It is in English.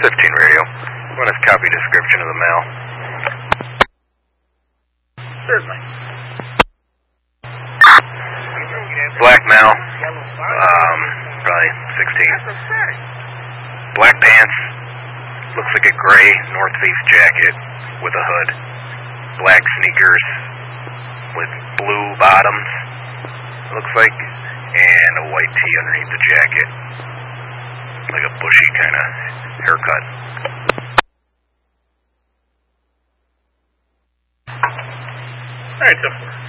15 radio. Want us copy description of the male? Certainly. Black male, probably 16. Black pants, looks like a gray North Face jacket with a hood. Black sneakers with blue bottoms, looks like, and a white tee underneath the jacket. Like a bushy kind of haircut. All right, so